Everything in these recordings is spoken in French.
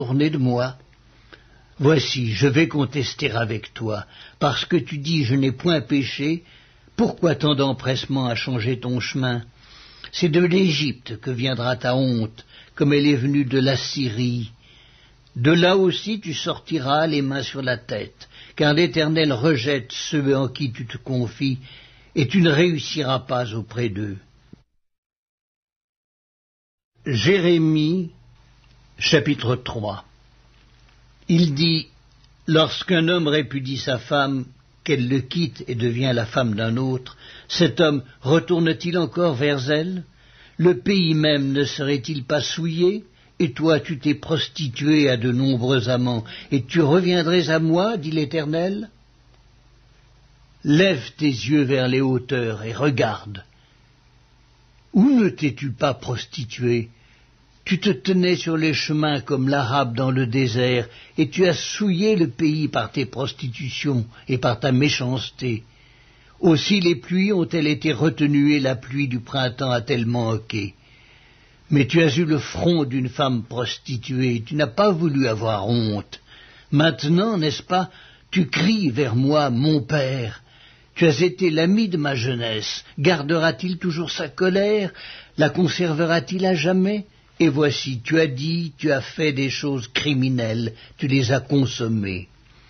tourner de moi. Voici, je vais contester avec toi, parce que tu dis je n'ai point péché, pourquoi tant d'empressement à changer ton chemin? C'est de l'Égypte que viendra ta honte, comme elle est venue de l'Assyrie. De là aussi tu sortiras les mains sur la tête, car l'Éternel rejette ceux en qui tu te confies, et tu ne réussiras pas auprès d'eux. Jérémie, chapitre 3. Il dit, lorsqu'un homme répudie sa femme, qu'elle le quitte et devient la femme d'un autre, cet homme retourne-t-il encore vers elle? Le pays même ne serait-il pas souillé? Et toi tu t'es prostitué à de nombreux amants, et tu reviendrais à moi, dit l'Éternel? Lève tes yeux vers les hauteurs et regarde. Où ne t'es-tu pas prostitué? Tu te tenais sur les chemins comme l'Arabe dans le désert, et tu as souillé le pays par tes prostitutions et par ta méchanceté. Aussi les pluies ont-elles été retenues et la pluie du printemps a-t-elle manqué. Mais tu as eu le front d'une femme prostituée, tu n'as pas voulu avoir honte. Maintenant, n'est-ce pas, tu cries vers moi, mon père. Tu as été l'ami de ma jeunesse. Gardera-t-il toujours sa colère? La conservera-t-il à jamais? Et voici, tu as dit, tu as fait des choses criminelles, tu les as consommées.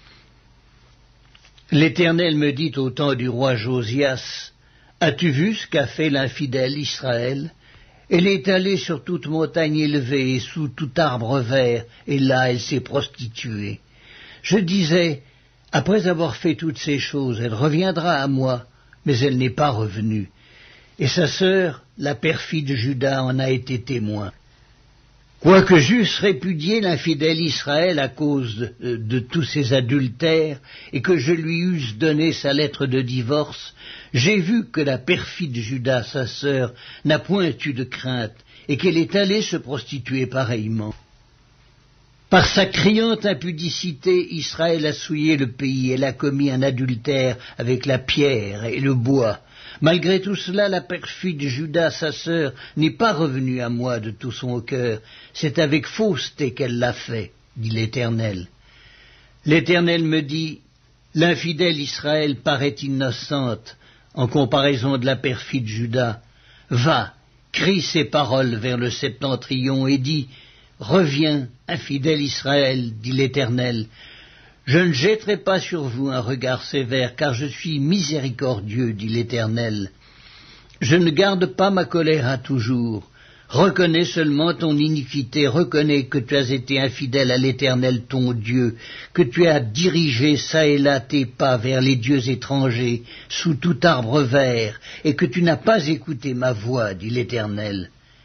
L'Éternel me dit au temps du roi Josias, as-tu vu ce qu'a fait l'infidèle Israël? Elle est allée sur toute montagne élevée et sous tout arbre vert, et là elle s'est prostituée. Je disais, après avoir fait toutes ces choses, elle reviendra à moi, mais elle n'est pas revenue. Et sa sœur, la perfide Juda, en a été témoin. Quoique j'eusse répudié l'infidèle Israël à cause de tous ses adultères, et que je lui eusse donné sa lettre de divorce, j'ai vu que la perfide Juda, sa sœur, n'a point eu de crainte, et qu'elle est allée se prostituer pareillement. Par sa criante impudicité, Israël a souillé le pays, elle a commis un adultère avec la pierre et le bois. Malgré tout cela, la perfide Juda, sa sœur, n'est pas revenue à moi de tout son cœur. C'est avec fausseté qu'elle l'a fait, dit l'Éternel. L'Éternel me dit, l'infidèle Israël paraît innocente en comparaison de la perfide Juda. Va, crie ces paroles vers le septentrion et dis, reviens, infidèle Israël, dit l'Éternel. Je ne jetterai pas sur vous un regard sévère, car je suis miséricordieux, dit l'Éternel. Je ne garde pas ma colère à toujours. Reconnais seulement ton iniquité, reconnais que tu as été infidèle à l'Éternel ton Dieu, que tu as dirigé çà et là tes pas vers les dieux étrangers, sous tout arbre vert, et que tu n'as pas écouté ma voix, dit l'Éternel.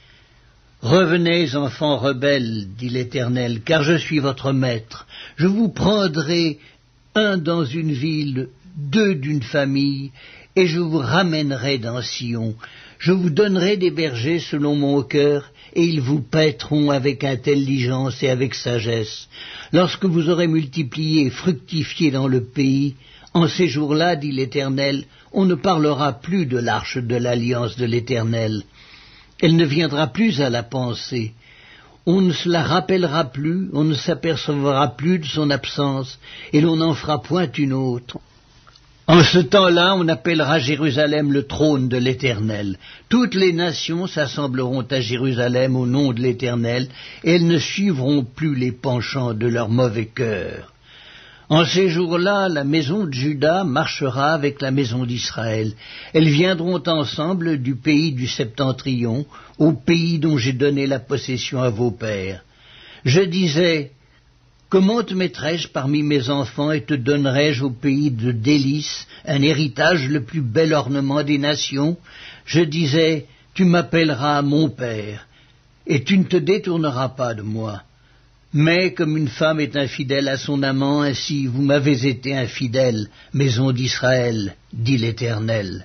Revenez, enfants rebelles, dit l'Éternel, car je suis votre maître. Je vous prendrai un dans une ville, deux d'une famille, et je vous ramènerai dans Sion. Je vous donnerai des bergers selon mon cœur, et ils vous paîtront avec intelligence et avec sagesse. Lorsque vous aurez multiplié et fructifié dans le pays, en ces jours-là, dit l'Éternel, on ne parlera plus de l'arche de l'alliance de l'Éternel. Elle ne viendra plus à la pensée. On ne se la rappellera plus, on ne s'apercevra plus de son absence, et l'on n'en fera point une autre. En ce temps-là, on appellera Jérusalem le trône de l'Éternel. Toutes les nations s'assembleront à Jérusalem au nom de l'Éternel, et elles ne suivront plus les penchants de leur mauvais cœur. En ces jours-là, la maison de Juda marchera avec la maison d'Israël. Elles viendront ensemble du pays du septentrion, au pays dont j'ai donné la possession à vos pères. Je disais, comment te mettrais-je parmi mes enfants et te donnerais-je au pays de délices un héritage, le plus bel ornement des nations? Je disais, tu m'appelleras mon père, et tu ne te détourneras pas de moi. Mais comme une femme est infidèle à son amant, ainsi vous m'avez été infidèle, maison d'Israël, dit l'Éternel.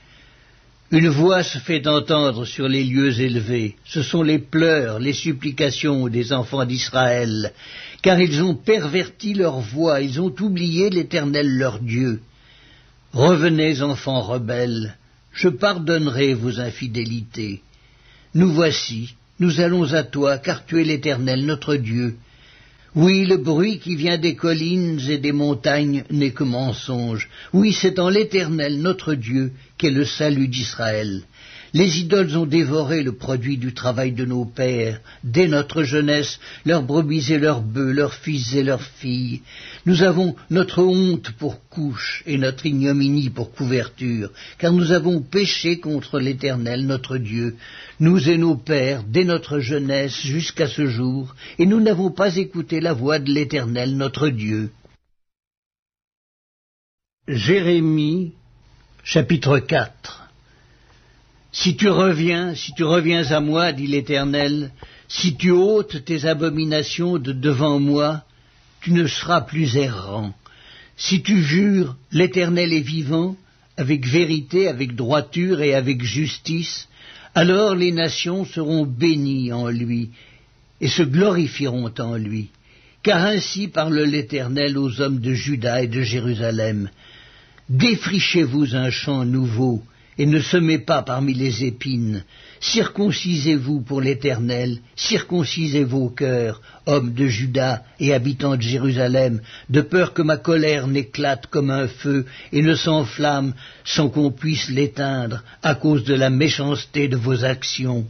Une voix se fait entendre sur les lieux élevés. Ce sont les pleurs, les supplications des enfants d'Israël, car ils ont perverti leur voix, ils ont oublié l'Éternel leur Dieu. Revenez, enfants rebelles, je pardonnerai vos infidélités. Nous voici, nous allons à toi, car tu es l'Éternel notre Dieu. Oui, le bruit qui vient des collines et des montagnes n'est que mensonge. Oui, c'est en l'Éternel, notre Dieu, qu'est le salut d'Israël. Les idoles ont dévoré le produit du travail de nos pères, dès notre jeunesse, leurs brebis et leurs bœufs, leurs fils et leurs filles. Nous avons notre honte pour couche et notre ignominie pour couverture, car nous avons péché contre l'Éternel, notre Dieu, nous et nos pères, dès notre jeunesse jusqu'à ce jour, et nous n'avons pas écouté la voix de l'Éternel, notre Dieu. Jérémie, chapitre 4. Si tu reviens à moi, dit l'Éternel, si tu ôtes tes abominations de devant moi, tu ne seras plus errant. Si tu jures, l'Éternel est vivant, avec vérité, avec droiture et avec justice, alors les nations seront bénies en lui, et se glorifieront en lui. Car ainsi parle l'Éternel aux hommes de Juda et de Jérusalem. Défrichez-vous un champ nouveau, et ne semez pas parmi les épines. Circoncisez-vous pour l'Éternel, circoncisez vos cœurs, hommes de Juda et habitants de Jérusalem, de peur que ma colère n'éclate comme un feu et ne s'enflamme sans qu'on puisse l'éteindre à cause de la méchanceté de vos actions.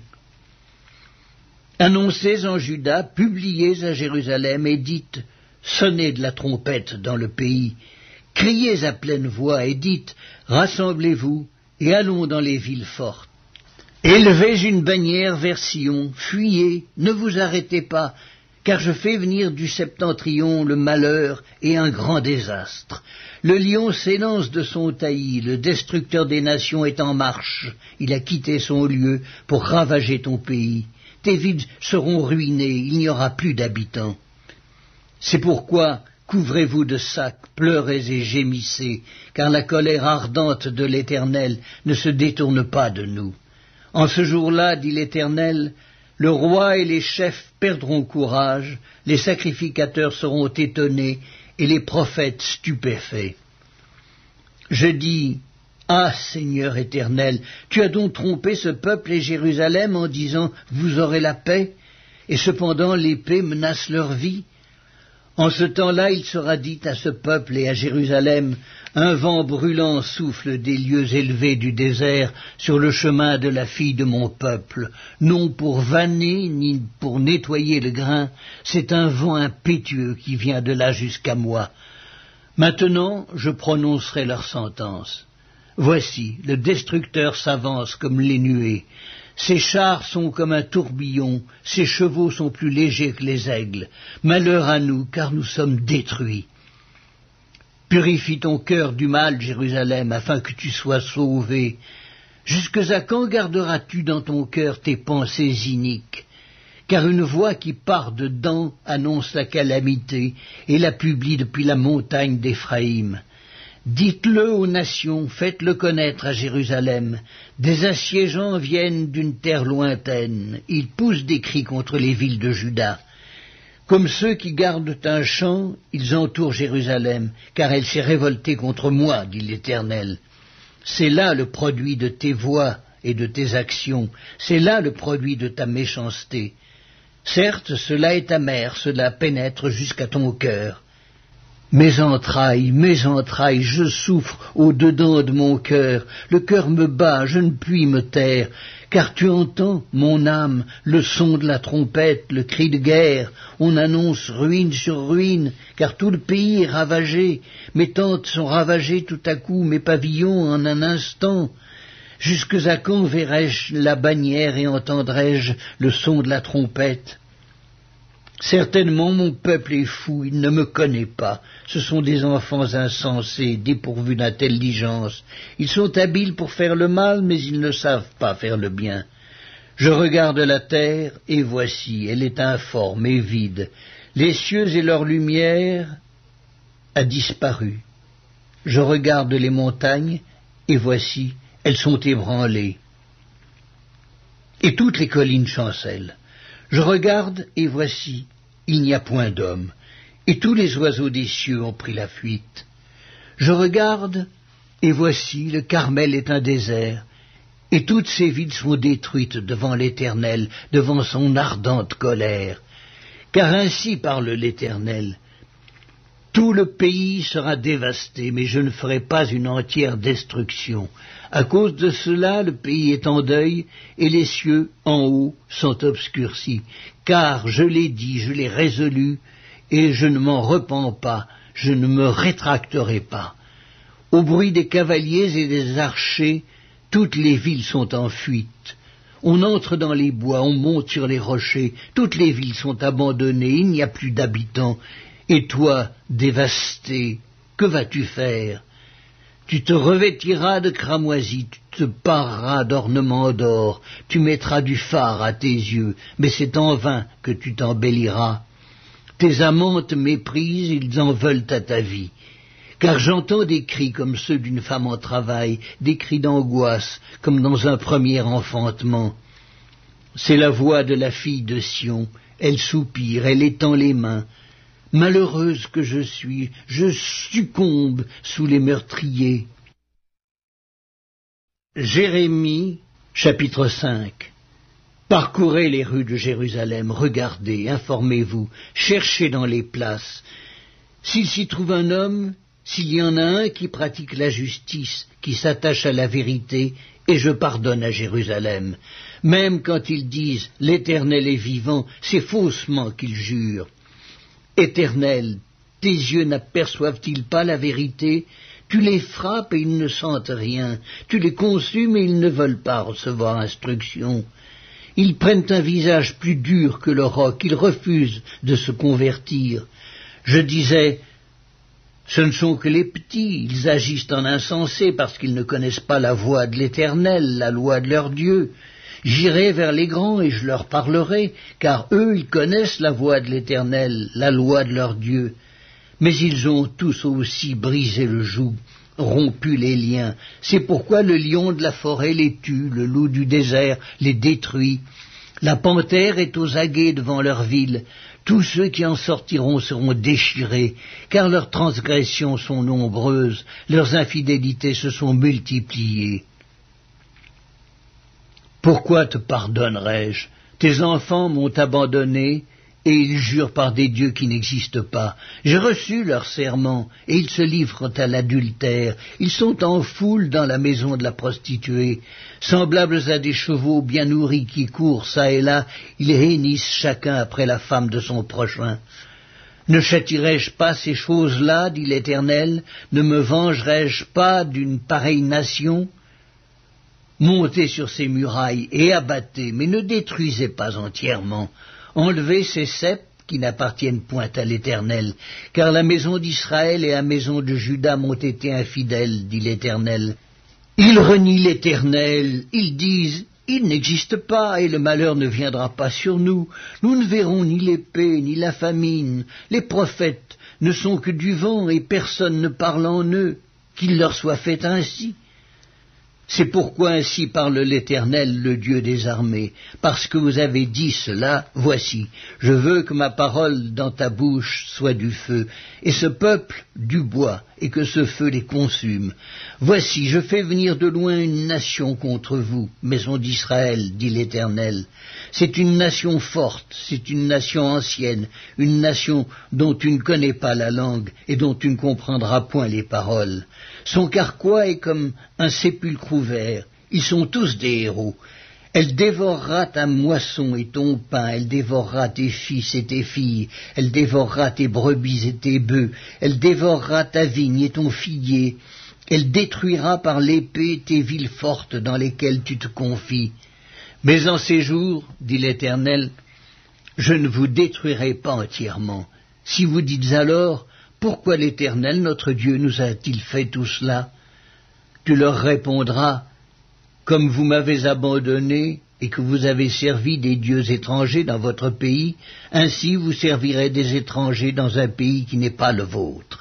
Annoncez en Juda, publiez à Jérusalem et dites, sonnez de la trompette dans le pays, criez à pleine voix et dites, rassemblez-vous, et allons dans les villes fortes. Élevez une bannière vers Sion, fuyez, ne vous arrêtez pas, car je fais venir du septentrion le malheur et un grand désastre. Le lion s'élance de son taillis, le destructeur des nations est en marche, il a quitté son lieu pour ravager ton pays. Tes villes seront ruinées, il n'y aura plus d'habitants. C'est pourquoi couvrez-vous de sacs, pleurez et gémissez, car la colère ardente de l'Éternel ne se détourne pas de nous. En ce jour-là, dit l'Éternel, le roi et les chefs perdront courage, les sacrificateurs seront étonnés et les prophètes stupéfaits. Je dis, ah Seigneur éternel, tu as donc trompé ce peuple et Jérusalem en disant, vous aurez la paix, et cependant l'épée menace leur vie. En ce temps-là, il sera dit à ce peuple et à Jérusalem, un vent brûlant souffle des lieux élevés du désert sur le chemin de la fille de mon peuple, non pour vanner ni pour nettoyer le grain, c'est un vent impétueux qui vient de là jusqu'à moi. Maintenant, je prononcerai leur sentence. Voici, le destructeur s'avance comme les nuées. Ses chars sont comme un tourbillon, ses chevaux sont plus légers que les aigles. Malheur à nous, car nous sommes détruits. Purifie ton cœur du mal, Jérusalem, afin que tu sois sauvé. Jusque à quand garderas-tu dans ton cœur tes pensées iniques? Car une voix qui part dedans annonce la calamité, et la publie depuis la montagne d'Éphraïm. Dites-le aux nations, faites-le connaître à Jérusalem. Des assiégeants viennent d'une terre lointaine, ils poussent des cris contre les villes de Juda. Comme ceux qui gardent un champ, ils entourent Jérusalem, car elle s'est révoltée contre moi, dit l'Éternel. C'est là le produit de tes voix et de tes actions, c'est là le produit de ta méchanceté. Certes, cela est amer, cela pénètre jusqu'à ton cœur. Mes entrailles, je souffre au-dedans de mon cœur, le cœur me bat, je ne puis me taire, car tu entends, mon âme, le son de la trompette, le cri de guerre, on annonce ruine sur ruine, car tout le pays est ravagé, mes tentes sont ravagées tout à coup, mes pavillons en un instant. Jusque à quand verrai-je la bannière et entendrai-je le son de la trompette? Certainement mon peuple est fou, il ne me connaît pas. Ce sont des enfants insensés, dépourvus d'intelligence. Ils sont habiles pour faire le mal, mais ils ne savent pas faire le bien. Je regarde la terre, et voici, elle est informe et vide. Les cieux et leur lumière a disparu. Je regarde les montagnes, et voici, elles sont ébranlées. Et toutes les collines chancellent. Je regarde, et voici, il n'y a point d'homme, et tous les oiseaux des cieux ont pris la fuite. Je regarde, et voici, le Carmel est un désert, et toutes ses villes sont détruites devant l'Éternel, devant son ardente colère. Car ainsi parle l'Éternel. Tout le pays sera dévasté, mais je ne ferai pas une entière destruction. À cause de cela, le pays est en deuil, et les cieux en haut sont obscurcis. Car je l'ai dit, je l'ai résolu, et je ne m'en repens pas, je ne me rétracterai pas. Au bruit des cavaliers et des archers, toutes les villes sont en fuite. On entre dans les bois, on monte sur les rochers, toutes les villes sont abandonnées, il n'y a plus d'habitants. Et toi, dévasté, que vas-tu faire? Tu te revêtiras de cramoisis, tu te pareras d'ornements d'or, tu mettras du fard à tes yeux, mais c'est en vain que tu t'embelliras. Tes amants te méprisent, ils en veulent à ta vie. Car j'entends des cris comme ceux d'une femme en travail, des cris d'angoisse, comme dans un premier enfantement. C'est la voix de la fille de Sion, elle soupire, elle étend les mains. Malheureuse que je suis, je succombe sous les meurtriers. Jérémie, chapitre 5. Parcourez les rues de Jérusalem, regardez, informez-vous, cherchez dans les places. S'il s'y trouve un homme, s'il y en a un qui pratique la justice, qui s'attache à la vérité, et je pardonne à Jérusalem. Même quand ils disent « l'Éternel est vivant », c'est faussement qu'ils jurent. Éternel, tes yeux n'aperçoivent-ils pas la vérité? Tu les frappes et ils ne sentent rien. Tu les consumes et ils ne veulent pas recevoir instruction. Ils prennent un visage plus dur que le roc. Ils refusent de se convertir. Je disais, ce ne sont que les petits. Ils agissent en insensés parce qu'ils ne connaissent pas la voie de l'Éternel, la loi de leur Dieu. J'irai vers les grands et je leur parlerai, car eux, ils connaissent la voie de l'Éternel, la loi de leur Dieu. Mais ils ont tous aussi brisé le joug, rompu les liens. C'est pourquoi le lion de la forêt les tue, le loup du désert les détruit. La panthère est aux aguets devant leur ville. Tous ceux qui en sortiront seront déchirés, car leurs transgressions sont nombreuses, leurs infidélités se sont multipliées. Pourquoi te pardonnerais-je? Tes enfants m'ont abandonné, et ils jurent par des dieux qui n'existent pas. J'ai reçu leur serment, et ils se livrent à l'adultère. Ils sont en foule dans la maison de la prostituée. Semblables à des chevaux bien nourris qui courent çà et là, ils hennissent chacun après la femme de son prochain. Ne châtierai-je pas ces choses-là, dit l'Éternel? Ne me vengerai-je pas d'une pareille nation? Montez sur ces murailles et abattez, mais ne détruisez pas entièrement. Enlevez ces ceps qui n'appartiennent point à l'Éternel, car la maison d'Israël et la maison de Juda m'ont été infidèles, dit l'Éternel. Ils renient l'Éternel, ils disent, il n'existe pas et le malheur ne viendra pas sur nous. Nous ne verrons ni l'épée, ni la famine. Les prophètes ne sont que du vent et personne ne parle en eux. Qu'il leur soit fait ainsi. C'est pourquoi ainsi parle l'Éternel, le Dieu des armées. Parce que vous avez dit cela, voici, je veux que ma parole dans ta bouche soit du feu, et ce peuple du bois, et que ce feu les consume. Voici, je fais venir de loin une nation contre vous, maison d'Israël, dit l'Éternel. C'est une nation forte, c'est une nation ancienne, une nation dont tu ne connais pas la langue, et dont tu ne comprendras point les paroles. Son carquois est comme un sépulcre ouvert, ils sont tous des héros. Elle dévorera ta moisson et ton pain, elle dévorera tes fils et tes filles, elle dévorera tes brebis et tes bœufs, elle dévorera ta vigne et ton figuier, elle détruira par l'épée tes villes fortes dans lesquelles tu te confies. Mais en ces jours, dit l'Éternel, je ne vous détruirai pas entièrement. Si vous dites alors, pourquoi l'Éternel, notre Dieu, nous a-t-il fait tout cela? Tu leur répondras, comme vous m'avez abandonné et que vous avez servi des dieux étrangers dans votre pays, ainsi vous servirez des étrangers dans un pays qui n'est pas le vôtre.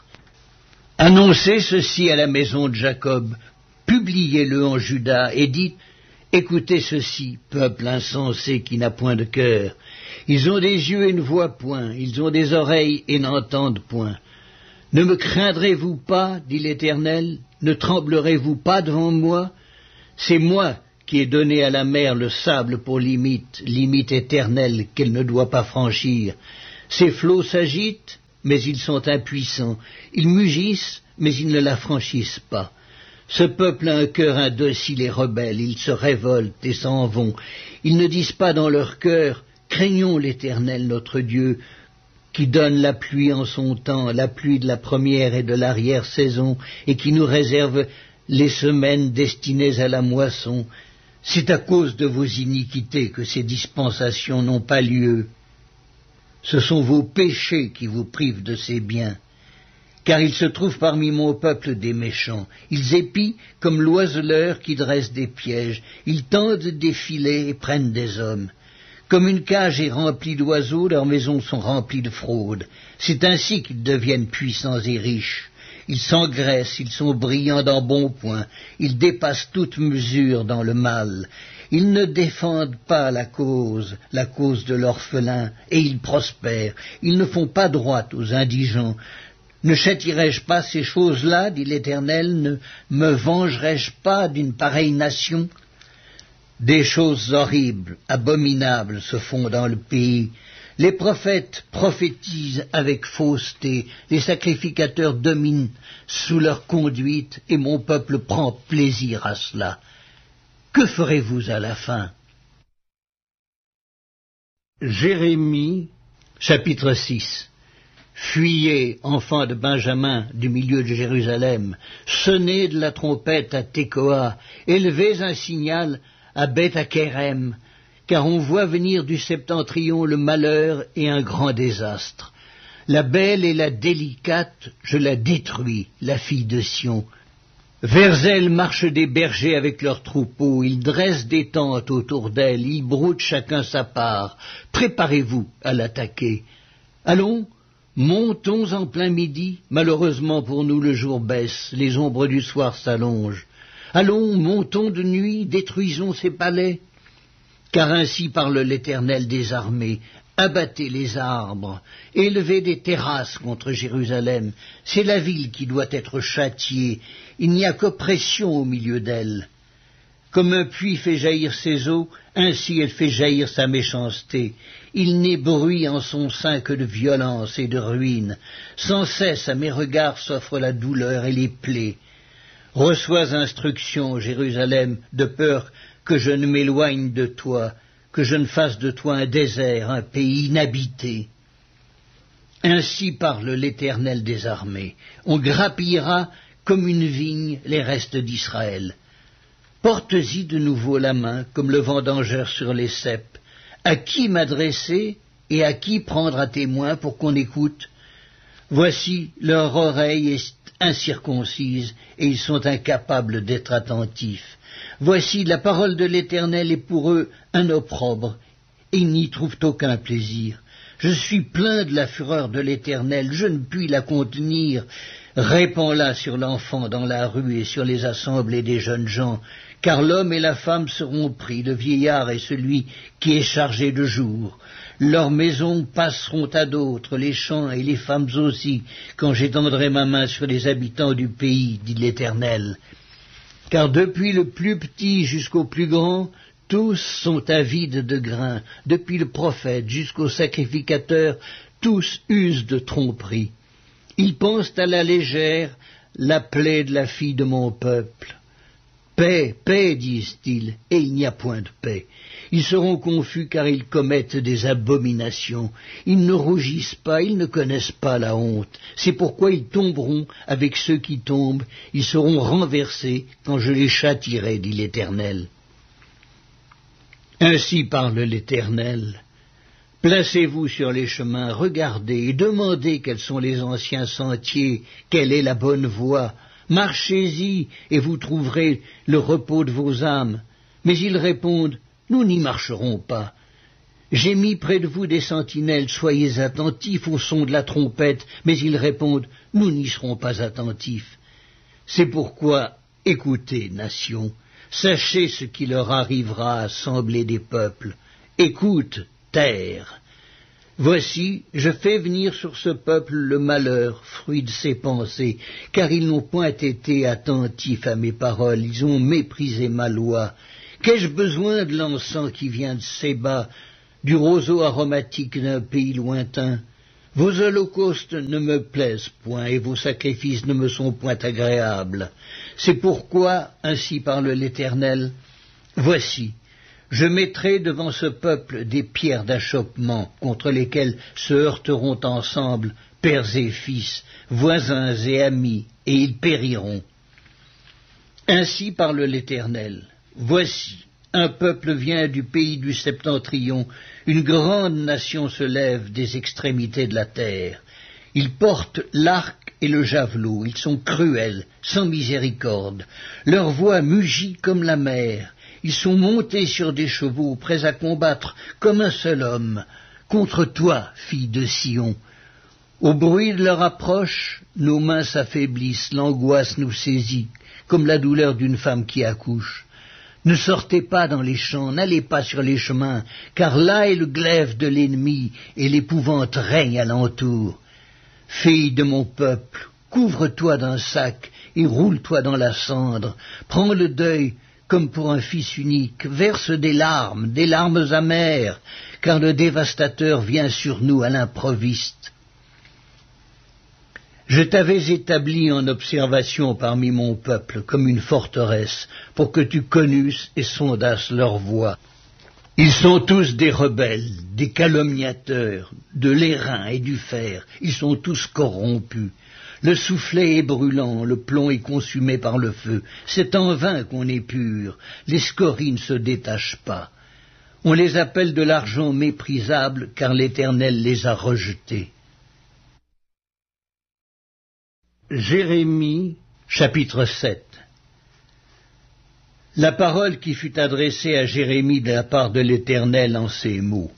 Annoncez ceci à la maison de Jacob, publiez-le en Juda et dites, écoutez ceci, peuple insensé qui n'a point de cœur. Ils ont des yeux et ne voient point, ils ont des oreilles et n'entendent point. Ne me craindrez-vous pas, dit l'Éternel, ne tremblerez-vous pas devant moi? C'est moi qui ai donné à la mer le sable pour limite, limite éternelle qu'elle ne doit pas franchir. Ces flots s'agitent, mais ils sont impuissants. Ils mugissent, mais ils ne la franchissent pas. Ce peuple a un cœur indocile et rebelle. Ils se révoltent et s'en vont. Ils ne disent pas dans leur cœur « Craignons l'Éternel notre Dieu » qui donne la pluie en son temps, la pluie de la première et de l'arrière-saison, et qui nous réserve les semaines destinées à la moisson. C'est à cause de vos iniquités que ces dispensations n'ont pas lieu. Ce sont vos péchés qui vous privent de ces biens. Car il se trouve parmi mon peuple des méchants. Ils épient comme l'oiseleur qui dresse des pièges. Ils tendent des filets et prennent des hommes. Comme une cage est remplie d'oiseaux, leurs maisons sont remplies de fraudes. C'est ainsi qu'ils deviennent puissants et riches. Ils s'engraissent, ils sont brillants d'embonpoint, ils dépassent toute mesure dans le mal. Ils ne défendent pas la cause de l'orphelin, et ils prospèrent. Ils ne font pas droit aux indigents. Ne châtierai-je pas ces choses-là, dit l'Éternel, ne me vengerai-je pas d'une pareille nation ? Des choses horribles, abominables se font dans le pays. Les prophètes prophétisent avec fausseté, les sacrificateurs dominent sous leur conduite, et mon peuple prend plaisir à cela. Que ferez-vous à la fin ? Jérémie, chapitre 6. Fuyez, enfants de Benjamin, du milieu de Jérusalem, sonnez de la trompette à Tekoa, élevez un signal à Beth-Akerem, car on voit venir du septentrion le malheur et un grand désastre. La belle et la délicate, je la détruis, la fille de Sion. Vers elle marchent des bergers avec leurs troupeaux, ils dressent des tentes autour d'elle, ils broutent chacun sa part. Préparez-vous à l'attaquer. Allons, montons en plein midi, malheureusement pour nous le jour baisse, les ombres du soir s'allongent. Allons, montons de nuit, détruisons ces palais. Car ainsi parle l'Éternel des armées, abattez les arbres, élevez des terrasses contre Jérusalem. C'est la ville qui doit être châtiée, il n'y a qu'oppression au milieu d'elle. Comme un puits fait jaillir ses eaux, ainsi elle fait jaillir sa méchanceté. Il n'est bruit en son sein que de violence et de ruine. Sans cesse à mes regards s'offrent la douleur et les plaies. Reçois instruction, Jérusalem, de peur que je ne m'éloigne de toi, que je ne fasse de toi un désert, un pays inhabité. Ainsi parle l'Éternel des armées. On grappillera comme une vigne les restes d'Israël. Porte-y de nouveau la main, comme le vendangeur sur les ceps. À qui m'adresser et à qui prendre à témoin pour qu'on écoute ? Voici, leur oreille est incirconcise, et ils sont incapables d'être attentifs. Voici, la parole de l'Éternel est pour eux un opprobre, et ils n'y trouvent aucun plaisir. Je suis plein de la fureur de l'Éternel, je ne puis la contenir. Répands-la sur l'enfant dans la rue et sur les assemblées des jeunes gens, car l'homme et la femme seront pris, le vieillard et celui qui est chargé de jour. Leurs maisons passeront à d'autres, les champs et les femmes aussi, quand j'étendrai ma main sur les habitants du pays, dit l'Éternel. Car depuis le plus petit jusqu'au plus grand, tous sont avides de grain, depuis le prophète jusqu'au sacrificateur, tous usent de tromperie. Ils pensent à la légère la plaie de la fille de mon peuple. Paix, paix, disent-ils, et il n'y a point de paix. Ils seront confus car ils commettent des abominations. Ils ne rougissent pas, ils ne connaissent pas la honte. C'est pourquoi ils tomberont avec ceux qui tombent. Ils seront renversés quand je les châtierai, dit l'Éternel. Ainsi parle l'Éternel. Placez-vous sur les chemins, regardez et demandez quels sont les anciens sentiers, quelle est la bonne voie. Marchez-y et vous trouverez le repos de vos âmes. Mais ils répondent, nous n'y marcherons pas. J'ai mis près de vous des sentinelles, soyez attentifs au son de la trompette, mais ils répondent, nous n'y serons pas attentifs. C'est pourquoi, écoutez, nations, sachez ce qui leur arrivera à assembler des peuples. Écoute, terre. Voici, je fais venir sur ce peuple le malheur, fruit de ses pensées, car ils n'ont point été attentifs à mes paroles, ils ont méprisé ma loi. Qu'ai-je besoin de l'encens qui vient de Séba, du roseau aromatique d'un pays lointain? Vos holocaustes ne me plaisent point, et vos sacrifices ne me sont point agréables. C'est pourquoi, ainsi parle l'Éternel, voici, je mettrai devant ce peuple des pierres d'achoppement contre lesquelles se heurteront ensemble pères et fils, voisins et amis, et ils périront. Ainsi parle l'Éternel, voici, un peuple vient du pays du septentrion, une grande nation se lève des extrémités de la terre. Ils portent l'arc et le javelot, ils sont cruels, sans miséricorde. Leur voix mugit comme la mer. Ils sont montés sur des chevaux, prêts à combattre comme un seul homme. Contre toi, fille de Sion. Au bruit de leur approche, nos mains s'affaiblissent, l'angoisse nous saisit, comme la douleur d'une femme qui accouche. Ne sortez pas dans les champs, n'allez pas sur les chemins, car là est le glaive de l'ennemi, et l'épouvante règne alentour. Fille de mon peuple, couvre-toi d'un sac, et roule-toi dans la cendre, prends le deuil comme pour un fils unique, verse des larmes amères, car le dévastateur vient sur nous à l'improviste. Je t'avais établi en observation parmi mon peuple comme une forteresse, pour que tu connusses et sondasses leur voie. Ils sont tous des rebelles, des calomniateurs, de l'airain et du fer, ils sont tous corrompus. Le soufflet est brûlant, le plomb est consumé par le feu, c'est en vain qu'on épure, les scories ne se détachent pas. On les appelle de l'argent méprisable, car l'Éternel les a rejetés. Jérémie, chapitre 7. La parole qui fut adressée à Jérémie de la part de l'Éternel en ces mots.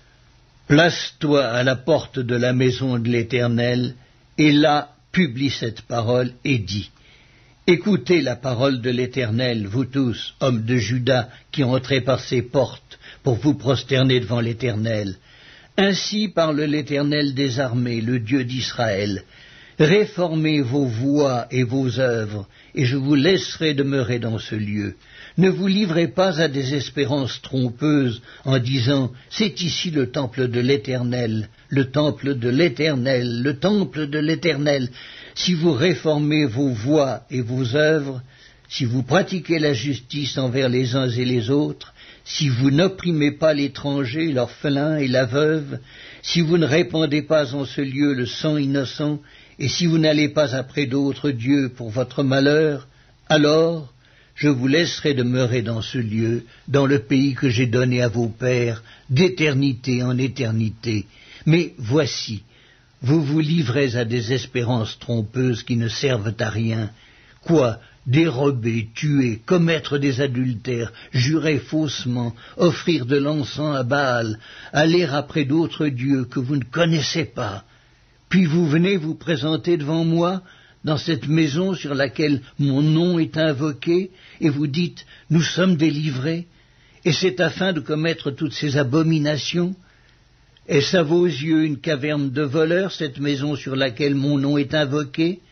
Place-toi à la porte de la maison de l'Éternel, et là publie cette parole et dis. Écoutez la parole de l'Éternel, vous tous, hommes de Juda, qui entrez par ces portes, pour vous prosterner devant l'Éternel. Ainsi parle l'Éternel des armées, le Dieu d'Israël. Réformez vos voies et vos œuvres, et je vous laisserai demeurer dans ce lieu. Ne vous livrez pas à des espérances trompeuses en disant « C'est ici le temple de l'Éternel, le temple de l'Éternel, le temple de l'Éternel ». Si vous réformez vos voies et vos œuvres, si vous pratiquez la justice envers les uns et les autres, si vous n'opprimez pas l'étranger, l'orphelin et la veuve, si vous ne répandez pas en ce lieu le sang innocent, et si vous n'allez pas après d'autres dieux pour votre malheur, alors je vous laisserai demeurer dans ce lieu, dans le pays que j'ai donné à vos pères, d'éternité en éternité. Mais voici, vous vous livrez à des espérances trompeuses qui ne servent à rien. Quoi? Dérober, tuer, commettre des adultères, jurer faussement, offrir de l'encens à Baal, aller après d'autres dieux que vous ne connaissez pas. Puis vous venez vous présenter devant moi, dans cette maison sur laquelle mon nom est invoqué, et vous dites « Nous sommes délivrés », et c'est afin de commettre toutes ces abominations. Est-ce à vos yeux une caverne de voleurs, cette maison sur laquelle mon nom est invoqué?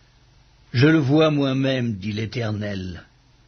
Je le vois moi-même, dit l'Éternel.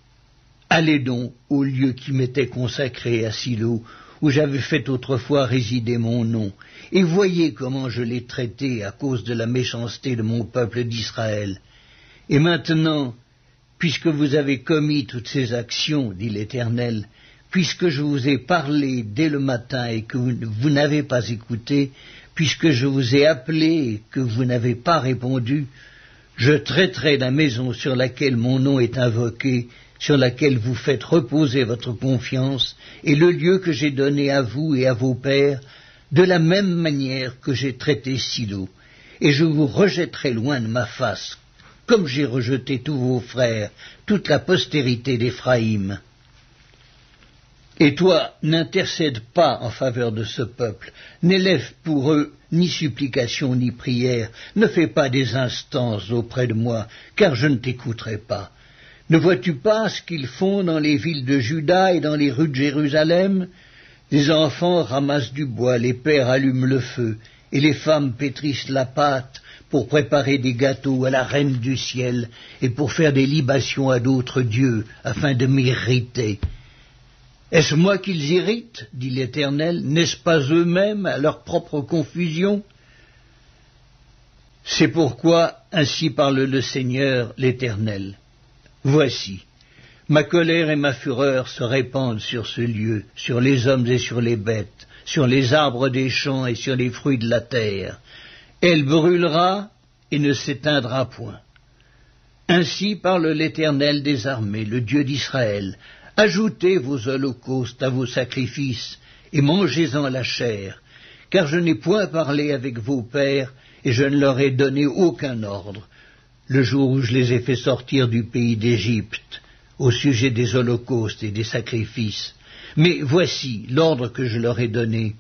Allez donc au lieu qui m'était consacré à Silo, où j'avais fait autrefois résider mon nom, et voyez comment je l'ai traité à cause de la méchanceté de mon peuple d'Israël. Et maintenant, puisque vous avez commis toutes ces actions, dit l'Éternel, puisque je vous ai parlé dès le matin et que vous n'avez pas écouté, puisque je vous ai appelé et que vous n'avez pas répondu, je traiterai la maison sur laquelle mon nom est invoqué, sur laquelle vous faites reposer votre confiance, et le lieu que j'ai donné à vous et à vos pères, de la même manière que j'ai traité Silo, et je vous rejetterai loin de ma face, comme j'ai rejeté tous vos frères, toute la postérité d'Éphraïm. Et toi, n'intercède pas en faveur de ce peuple, n'élève pour eux ni supplication ni prière, ne fais pas des instances auprès de moi, car je ne t'écouterai pas. Ne vois-tu pas ce qu'ils font dans les villes de Juda et dans les rues de Jérusalem? Les enfants ramassent du bois, les pères allument le feu, et les femmes pétrissent la pâte pour préparer des gâteaux à la reine du ciel et pour faire des libations à d'autres dieux, afin de m'irriter. Est-ce moi qu'ils irritent, dit l'Éternel, n'est-ce pas eux-mêmes à leur propre confusion? C'est pourquoi, ainsi parle le Seigneur l'Éternel. Voici, ma colère et ma fureur se répandent sur ce lieu, sur les hommes et sur les bêtes, sur les arbres des champs et sur les fruits de la terre. Elle brûlera et ne s'éteindra point. Ainsi parle l'Éternel des armées, le Dieu d'Israël. Ajoutez vos holocaustes à vos sacrifices et mangez-en la chair, car je n'ai point parlé avec vos pères et je ne leur ai donné aucun ordre, le jour où je les ai fait sortir du pays d'Égypte, au sujet des holocaustes et des sacrifices. Mais voici l'ordre que je leur ai donné.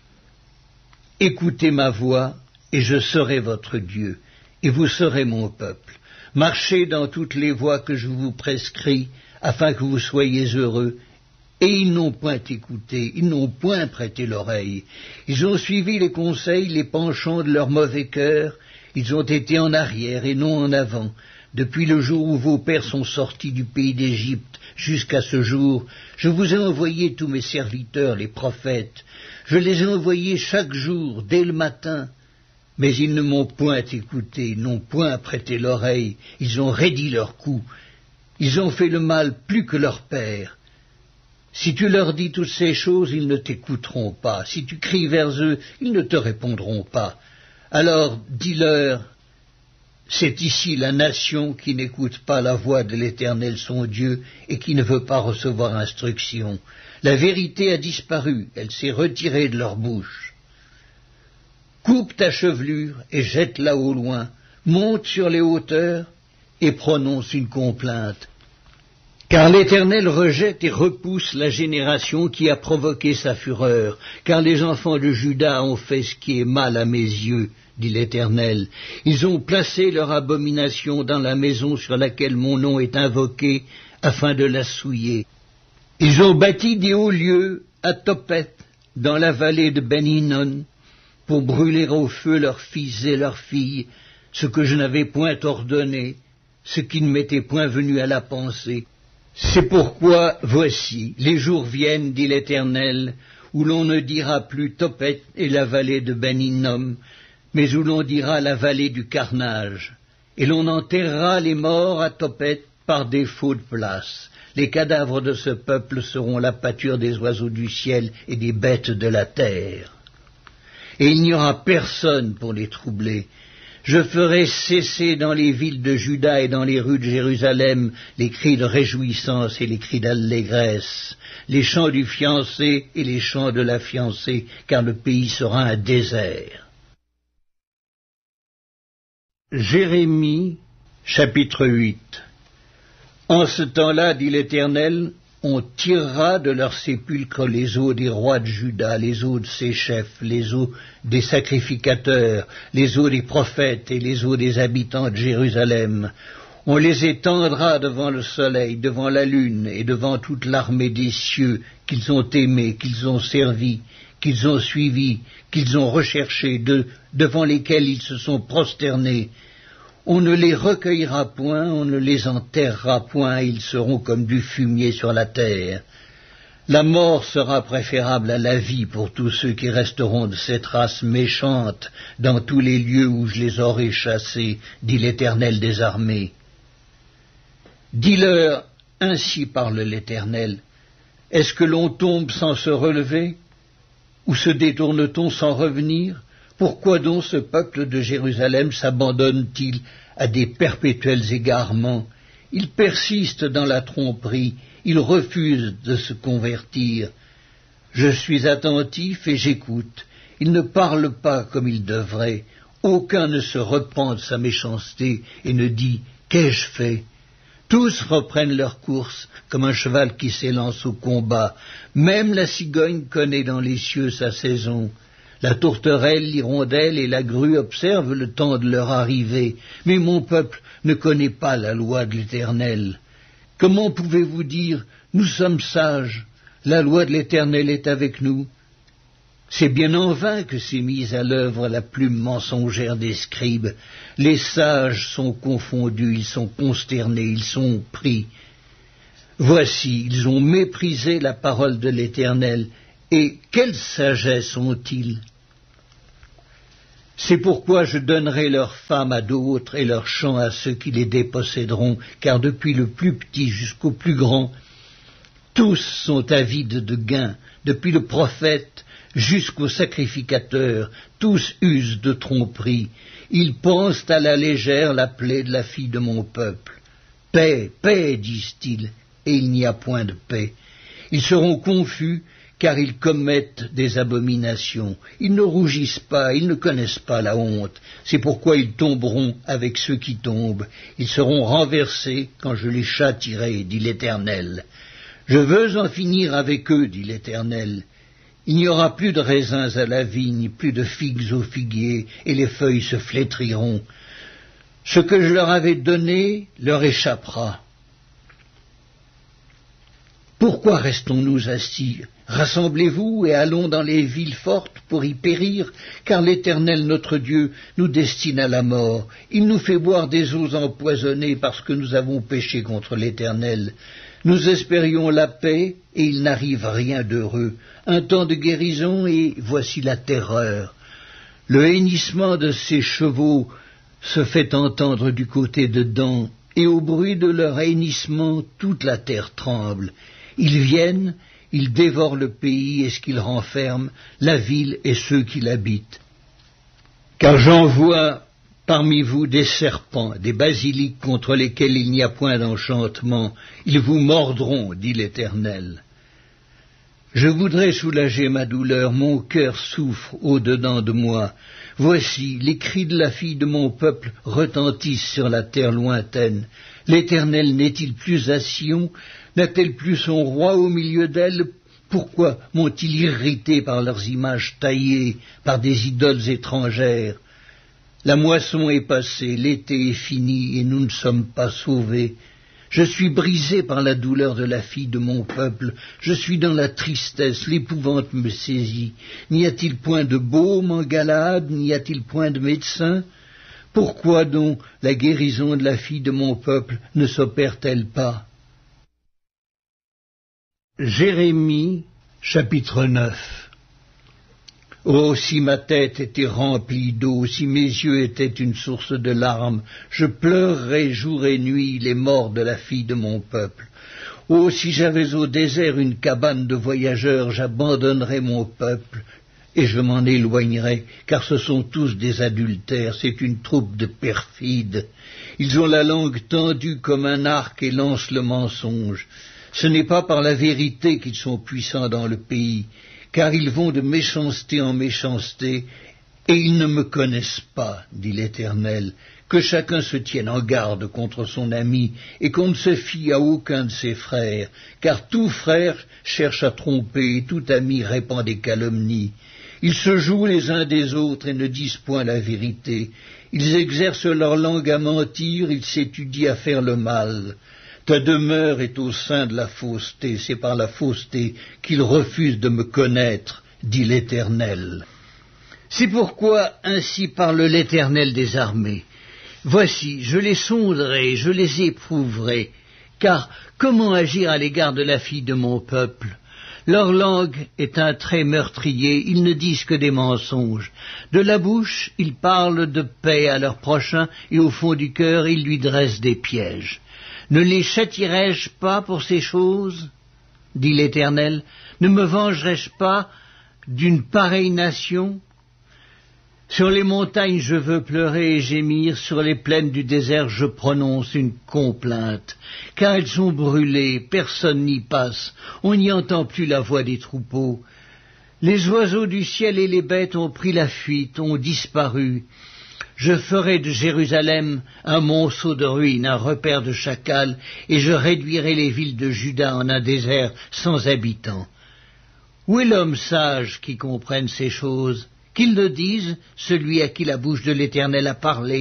Écoutez ma voix, et je serai votre Dieu, et vous serez mon peuple. Marchez dans toutes les voies que je vous prescris, afin que vous soyez heureux. Et ils n'ont point écouté, ils n'ont point prêté l'oreille. Ils ont suivi les conseils, les penchants de leur mauvais cœur. Ils ont été en arrière et non en avant. Depuis le jour où vos pères sont sortis du pays d'Égypte jusqu'à ce jour, je vous ai envoyé tous mes serviteurs, les prophètes. Je les ai envoyés chaque jour, dès le matin. Mais ils ne m'ont point écouté, n'ont point prêté l'oreille. Ils ont raidi leur cou. Ils ont fait le mal plus que leur père. Si tu leur dis toutes ces choses, ils ne t'écouteront pas. Si tu cries vers eux, ils ne te répondront pas. Alors dis-leur, c'est ici la nation qui n'écoute pas la voix de l'Éternel son Dieu et qui ne veut pas recevoir instruction. La vérité a disparu, elle s'est retirée de leur bouche. Coupe ta chevelure et jette-la au loin, monte sur les hauteurs et prononce une complainte. Car l'Éternel rejette et repousse la génération qui a provoqué sa fureur, car les enfants de Juda ont fait ce qui est mal à mes yeux, dit l'Éternel. Ils ont placé leur abomination dans la maison sur laquelle mon nom est invoqué, afin de la souiller. Ils ont bâti des hauts lieux à Tophet, dans la vallée de Ben-Hinnom, pour brûler au feu leurs fils et leurs filles, ce que je n'avais point ordonné, ce qui ne m'était point venu à la pensée. C'est pourquoi, voici, les jours viennent, dit l'Éternel, où l'on ne dira plus Tophet et la vallée de Ben-Hinnom, mais où l'on dira la vallée du carnage, et l'on enterrera les morts à Tophet par défaut de place. Les cadavres de ce peuple seront la pâture des oiseaux du ciel et des bêtes de la terre. Et il n'y aura personne pour les troubler. Je ferai cesser dans les villes de Juda et dans les rues de Jérusalem les cris de réjouissance et les cris d'allégresse, les chants du fiancé et les chants de la fiancée, car le pays sera un désert. Jérémie, chapitre 8. En ce temps-là, dit l'Éternel, on tirera de leurs sépulcres les os des rois de Juda, les os de ses chefs, les os des sacrificateurs, les os des prophètes et les os des habitants de Jérusalem. On les étendra devant le soleil, devant la lune et devant toute l'armée des cieux qu'ils ont aimés, qu'ils ont servis, qu'ils ont suivis, qu'ils ont recherchés, devant lesquels ils se sont prosternés. On ne les recueillera point, on ne les enterrera point, ils seront comme du fumier sur la terre. La mort sera préférable à la vie pour tous ceux qui resteront de cette race méchante dans tous les lieux où je les aurai chassés, dit l'Éternel des armées. Dis-leur, ainsi parle l'Éternel, est-ce que l'on tombe sans se relever? Ou se détourne-t-on sans revenir? Pourquoi donc ce peuple de Jérusalem s'abandonne-t-il à des perpétuels égarements? Il persiste dans la tromperie, il refuse de se convertir. Je suis attentif et j'écoute. Il ne parle pas comme il devrait. Aucun ne se repent de sa méchanceté et ne dit « Qu'ai-je fait ?» Tous reprennent leur course comme un cheval qui s'élance au combat. Même la cigogne connaît dans les cieux sa saison. La tourterelle, l'hirondelle et la grue observent le temps de leur arrivée, mais mon peuple ne connaît pas la loi de l'Éternel. Comment pouvez-vous dire « Nous sommes sages, la loi de l'Éternel est avec nous » C'est bien en vain que s'est mise à l'œuvre la plume mensongère des scribes. Les sages sont confondus, ils sont consternés, ils sont pris. Voici, ils ont méprisé la parole de l'Éternel. Et quelle sagesse ont-ils? C'est pourquoi je donnerai leurs femmes à d'autres et leurs champs à ceux qui les déposséderont, car depuis le plus petit jusqu'au plus grand, tous sont avides de gain, depuis le prophète jusqu'au sacrificateur, tous usent de tromperie. Ils pensent à la légère la plaie de la fille de mon peuple. Paix, paix, disent-ils, et il n'y a point de paix. Ils seront confus, car ils commettent des abominations. Ils ne rougissent pas, ils ne connaissent pas la honte. C'est pourquoi ils tomberont avec ceux qui tombent. Ils seront renversés quand je les châtierai, dit l'Éternel. Je veux en finir avec eux, dit l'Éternel. Il n'y aura plus de raisins à la vigne, plus de figues au figuier, et les feuilles se flétriront. Ce que je leur avais donné leur échappera. Pourquoi restons-nous assis? Rassemblez-vous et allons dans les villes fortes pour y périr, car l'Éternel notre Dieu nous destine à la mort. Il nous fait boire des eaux empoisonnées parce que nous avons péché contre l'Éternel. Nous espérions la paix, et il n'arrive rien d'heureux. Un temps de guérison, et voici la terreur. Le hennissement de ces chevaux se fait entendre du côté de Dan, et au bruit de leur hennissement, toute la terre tremble. Ils viennent, ils dévorent le pays et ce qu'il renferme, la ville et ceux qui l'habitent. Car j'envoie parmi vous des serpents, des basiliques contre lesquels il n'y a point d'enchantement. Ils vous mordront, dit l'Éternel. Je voudrais soulager ma douleur, mon cœur souffre au-dedans de moi. Voici, les cris de la fille de mon peuple retentissent sur la terre lointaine. L'Éternel n'est-il plus à Sion? N'a-t-elle plus son roi au milieu d'elle? Pourquoi m'ont-ils irrité par leurs images taillées, par des idoles étrangères? La moisson est passée, l'été est fini, et nous ne sommes pas sauvés. Je suis brisé par la douleur de la fille de mon peuple, je suis dans la tristesse, l'épouvante me saisit. N'y a-t-il point de baume en Galaad, n'y a-t-il point de médecin? Pourquoi donc la guérison de la fille de mon peuple ne s'opère-t-elle pas? Jérémie, chapitre 9. Oh, si ma tête était remplie d'eau, si mes yeux étaient une source de larmes, je pleurerais jour et nuit les morts de la fille de mon peuple. Oh, si j'avais au désert une cabane de voyageurs, j'abandonnerais mon peuple et je m'en éloignerais, car ce sont tous des adultères, c'est une troupe de perfides. Ils ont la langue tendue comme un arc et lancent le mensonge. Ce n'est pas par la vérité qu'ils sont puissants dans le pays, car ils vont de méchanceté en méchanceté, et ils ne me connaissent pas, dit l'Éternel. Que chacun se tienne en garde contre son ami, et qu'on ne se fie à aucun de ses frères, car tout frère cherche à tromper, et tout ami répand des calomnies. Ils se jouent les uns des autres et ne disent point la vérité. Ils exercent leur langue à mentir, ils s'étudient à faire le mal. Ta demeure est au sein de la fausseté, c'est par la fausseté qu'ils refusent de me connaître, dit l'Éternel. C'est pourquoi ainsi parle l'Éternel des armées. Voici, je les sonderai, je les éprouverai, car comment agir à l'égard de la fille de mon peuple? Leur langue est un trait meurtrier, ils ne disent que des mensonges. De la bouche, ils parlent de paix à leur prochain, et au fond du cœur, ils lui dressent des pièges. Ne les châtierai-je pas pour ces choses, dit l'Éternel? Ne me vengerai-je pas d'une pareille nation? Sur les montagnes je veux pleurer et gémir, sur les plaines du désert je prononce une complainte, car elles sont brûlées, personne n'y passe, on n'y entend plus la voix des troupeaux. Les oiseaux du ciel et les bêtes ont pris la fuite, ont disparu. Je ferai de Jérusalem un monceau de ruines, un repère de chacals, et je réduirai les villes de Juda en un désert sans habitants. Où est l'homme sage qui comprenne ces choses? Qu'il le dise, celui à qui la bouche de l'Éternel a parlé.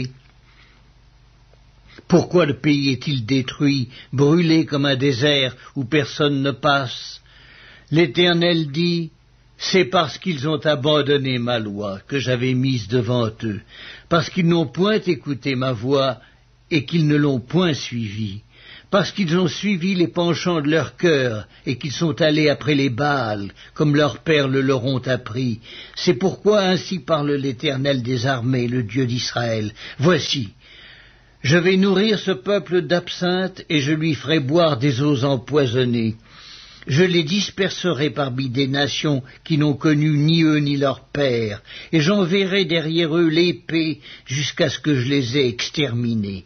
Pourquoi le pays est-il détruit, brûlé comme un désert où personne ne passe? L'Éternel dit, c'est parce qu'ils ont abandonné ma loi que j'avais mise devant eux, parce qu'ils n'ont point écouté ma voix et qu'ils ne l'ont point suivie, parce qu'ils ont suivi les penchants de leur cœur et qu'ils sont allés après les Baals, comme leurs pères le leur ont appris. C'est pourquoi ainsi parle l'Éternel des armées, le Dieu d'Israël. Voici, je vais nourrir ce peuple d'absinthe et je lui ferai boire des eaux empoisonnées. Je les disperserai parmi des nations qui n'ont connu ni eux ni leurs pères, et j'enverrai derrière eux l'épée jusqu'à ce que je les ai exterminés.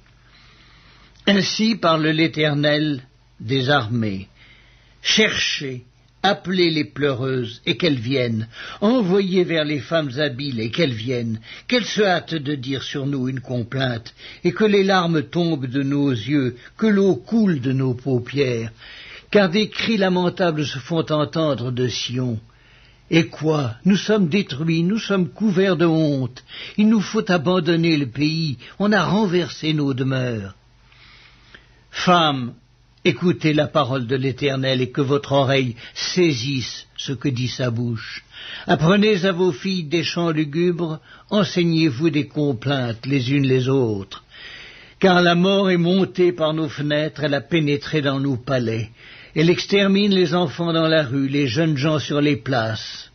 Ainsi parle l'Éternel des armées. Cherchez, appelez les pleureuses, et qu'elles viennent. Envoyez vers les femmes habiles, et qu'elles viennent. Qu'elles se hâtent de dire sur nous une complainte, et que les larmes tombent de nos yeux, que l'eau coule de nos paupières. Car des cris lamentables se font entendre de Sion. Et quoi? Nous sommes détruits, nous sommes couverts de honte. Il nous faut abandonner le pays, on a renversé nos demeures. Femmes, écoutez la parole de l'Éternel et que votre oreille saisisse ce que dit sa bouche. Apprenez à vos filles des chants lugubres, enseignez-vous des complaintes les unes les autres. Car la mort est montée par nos fenêtres, elle a pénétré dans nos palais. Elle extermine les enfants dans la rue, les jeunes gens sur les places.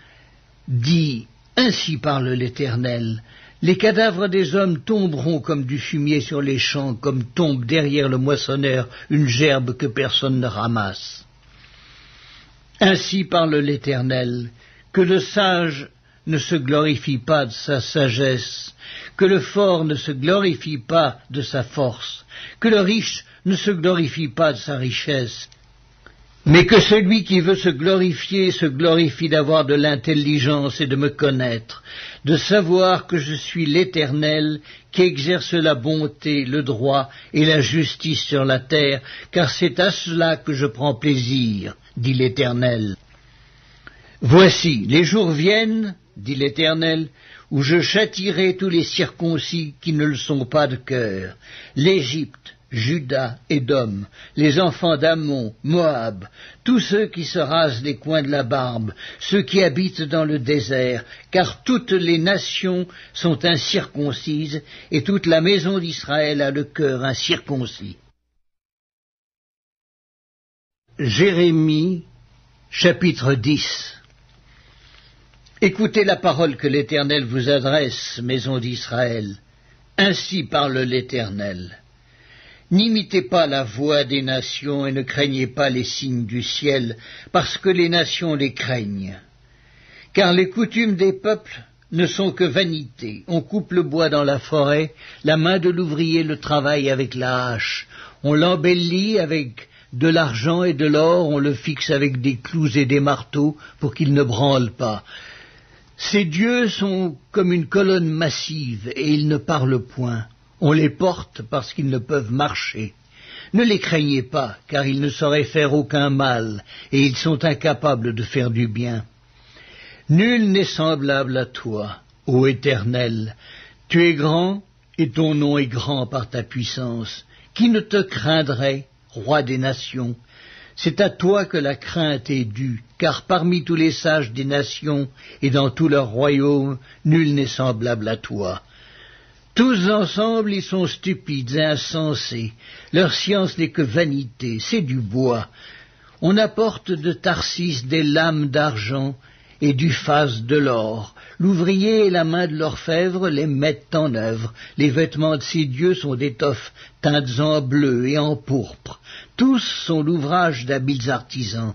Dis, ainsi parle l'Éternel, les cadavres des hommes tomberont comme du fumier sur les champs, comme tombe derrière le moissonneur une gerbe que personne ne ramasse. Ainsi parle l'Éternel, que le sage ne se glorifie pas de sa sagesse, que le fort ne se glorifie pas de sa force, que le riche ne se glorifie pas de sa richesse, mais que celui qui veut se glorifie d'avoir de l'intelligence et de me connaître, de savoir que je suis l'Éternel qui exerce la bonté, le droit et la justice sur la terre, car c'est à cela que je prends plaisir, dit l'Éternel. Voici, les jours viennent, dit l'Éternel, où je châtierai tous les circoncis qui ne le sont pas de cœur, l'Égypte, Juda, Édom, les enfants d'Ammon, Moab, tous ceux qui se rasent les coins de la barbe, ceux qui habitent dans le désert, car toutes les nations sont incirconcises, et toute la maison d'Israël a le cœur incirconcis. Jérémie, chapitre 10. Écoutez la parole que l'Éternel vous adresse, maison d'Israël. Ainsi parle l'Éternel. N'imitez pas la voix des nations et ne craignez pas les signes du ciel, parce que les nations les craignent. Car les coutumes des peuples ne sont que vanité. On coupe le bois dans la forêt, la main de l'ouvrier le travaille avec la hache. On l'embellit avec de l'argent et de l'or, on le fixe avec des clous et des marteaux pour qu'il ne branle pas. Ces dieux sont comme une colonne massive et ils ne parlent point. On les porte parce qu'ils ne peuvent marcher. Ne les craignez pas, car ils ne sauraient faire aucun mal, et ils sont incapables de faire du bien. Nul n'est semblable à toi, ô Éternel. Tu es grand, et ton nom est grand par ta puissance. Qui ne te craindrait, roi des nations? C'est à toi que la crainte est due, car parmi tous les sages des nations et dans tout leur royaume, nul n'est semblable à toi. Tous ensemble, ils sont stupides et insensés. Leur science n'est que vanité, c'est du bois. On apporte de Tarsis des lames d'argent et du phase de l'or. L'ouvrier et la main de l'orfèvre les mettent en œuvre. Les vêtements de ces dieux sont d'étoffes teintes en bleu et en pourpre. Tous sont l'ouvrage d'habiles artisans.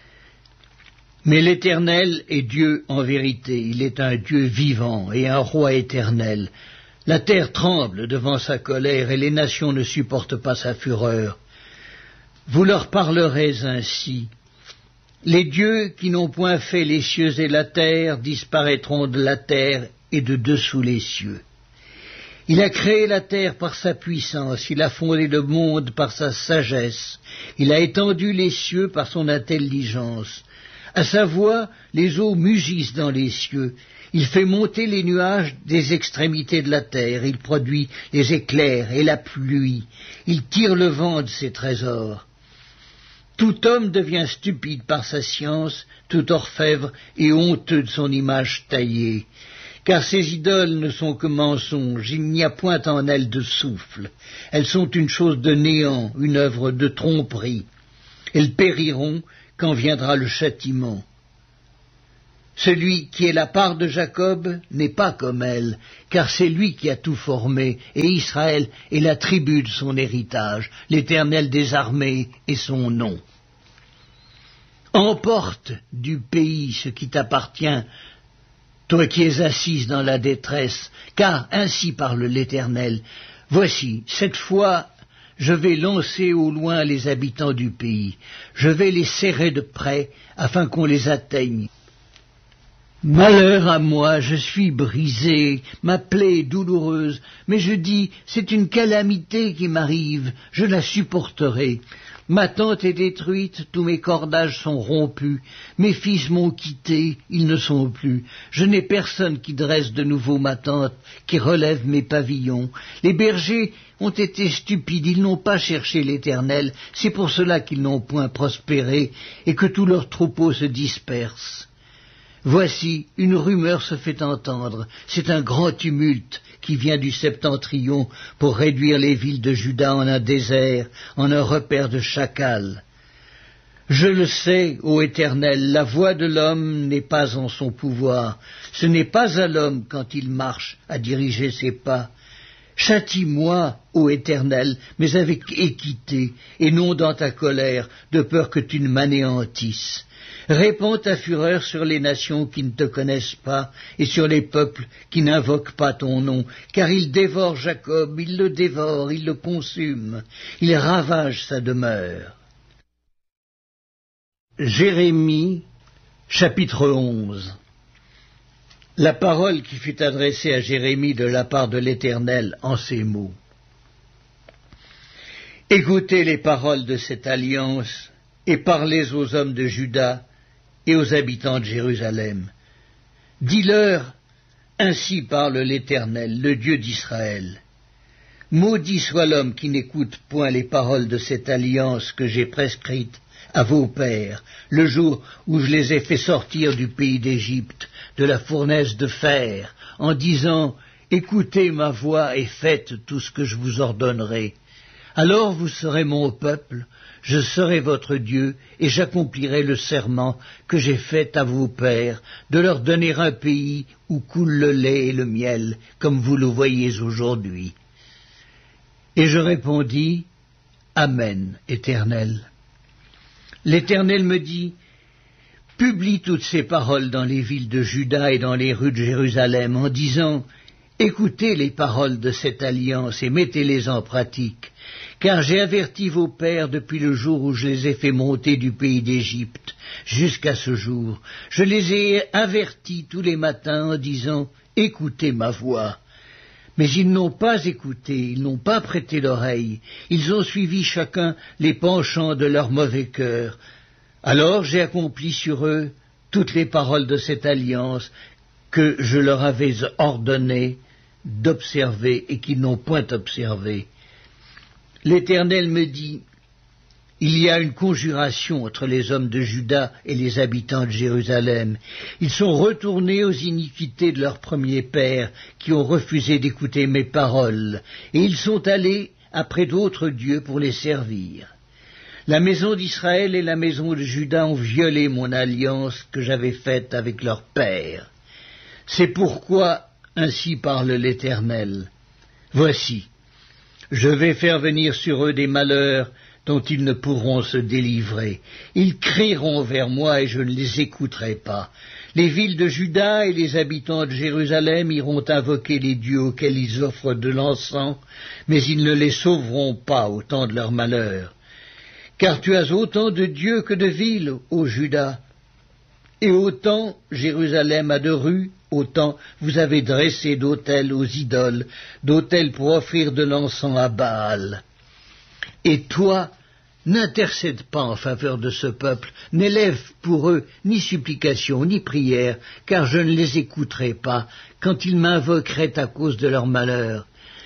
Mais l'Éternel est Dieu en vérité. Il est un Dieu vivant et un roi éternel. La terre tremble devant sa colère et les nations ne supportent pas sa fureur. Vous leur parlerez ainsi. Les dieux qui n'ont point fait les cieux et la terre disparaîtront de la terre et de dessous les cieux. Il a créé la terre par sa puissance, il a fondé le monde par sa sagesse, il a étendu les cieux par son intelligence. À sa voix, les eaux mugissent dans les cieux. Il fait monter les nuages des extrémités de la terre. Il produit les éclairs et la pluie. Il tire le vent de ses trésors. Tout homme devient stupide par sa science, tout orfèvre est honteux de son image taillée. car ces idoles ne sont que mensonges, il n'y a point en elles de souffle. Elles sont une chose de néant, une œuvre de tromperie. Elles périront quand viendra le châtiment. Celui qui est la part de Jacob n'est pas comme elle, car c'est lui qui a tout formé, et Israël est la tribu de son héritage, l'Éternel des armées est son nom. Emporte du pays ce qui t'appartient, toi qui es assise dans la détresse, car ainsi parle l'Éternel. Voici, cette fois, je vais lancer au loin les habitants du pays, je vais les serrer de près, afin qu'on les atteigne. Malheur à moi, je suis brisé, ma plaie est douloureuse, mais je dis, c'est une calamité qui m'arrive, je la supporterai. Ma tente est détruite, tous mes cordages sont rompus, mes fils m'ont quitté, ils ne sont plus. Je n'ai personne qui dresse de nouveau ma tente, qui relève mes pavillons. Les bergers ont été stupides, ils n'ont pas cherché l'Éternel, c'est pour cela qu'ils n'ont point prospéré, et que tous leurs troupeaux se dispersent. Voici, une rumeur se fait entendre, c'est un grand tumulte qui vient du septentrion pour réduire les villes de Juda en un désert, en un repère de chacals. Je le sais, ô Éternel, la voix de l'homme n'est pas en son pouvoir, ce n'est pas à l'homme quand il marche à diriger ses pas. Châtie-moi, ô Éternel, mais avec équité, et non dans ta colère, de peur que tu ne m'anéantisses. Répands ta fureur sur les nations qui ne te connaissent pas, et sur les peuples qui n'invoquent pas ton nom, car ils dévorent Jacob, ils le dévorent, ils le consument, ils ravagent sa demeure. Jérémie, chapitre 11. La parole qui fut adressée à Jérémie de la part de l'Éternel en ces mots. Écoutez les paroles de cette alliance, et parlez aux hommes de Juda et aux habitants de Jérusalem. Dis-leur, ainsi parle l'Éternel, le Dieu d'Israël. Maudit soit l'homme qui n'écoute point les paroles de cette alliance que j'ai prescrite à vos pères, le jour où je les ai fait sortir du pays d'Égypte, de la fournaise de fer, en disant, écoutez ma voix et faites tout ce que je vous ordonnerai. Alors vous serez mon peuple, je serai votre Dieu, et j'accomplirai le serment que j'ai fait à vos pères, de leur donner un pays où coule le lait et le miel, comme vous le voyez aujourd'hui. Et je répondis, Amen, Éternel. L'Éternel me dit, publie toutes ces paroles dans les villes de Juda et dans les rues de Jérusalem, en disant, écoutez les paroles de cette alliance et mettez-les en pratique, car j'ai averti vos pères depuis le jour où je les ai fait monter du pays d'Égypte jusqu'à ce jour. Je les ai avertis tous les matins en disant, écoutez ma voix. Mais ils n'ont pas écouté, ils n'ont pas prêté l'oreille, ils ont suivi chacun les penchants de leur mauvais cœur. Alors j'ai accompli sur eux toutes les paroles de cette alliance que je leur avais ordonné d'observer et qu'ils n'ont point observé. L'Éternel me dit, il y a une conjuration entre les hommes de Juda et les habitants de Jérusalem. Ils sont retournés aux iniquités de leurs premiers pères, qui ont refusé d'écouter mes paroles, et ils sont allés après d'autres dieux pour les servir. La maison d'Israël et la maison de Juda ont violé mon alliance que j'avais faite avec leurs pères. C'est pourquoi, ainsi parle l'Éternel, voici, je vais faire venir sur eux des malheurs dont ils ne pourront se délivrer. Ils crieront vers moi et je ne les écouterai pas. Les villes de Juda et les habitants de Jérusalem iront invoquer les dieux auxquels ils offrent de l'encens, mais ils ne les sauveront pas au temps de leur malheur. Car tu as autant de dieux que de villes, ô Juda, et autant Jérusalem a de rues, autant vous avez dressé d'autels aux idoles, d'autels pour offrir de l'encens à Baal. Et toi, n'intercède pas en faveur de ce peuple, n'élève pour eux ni supplication ni prière, car je ne les écouterai pas quand ils m'invoqueraient à cause de leur malheur.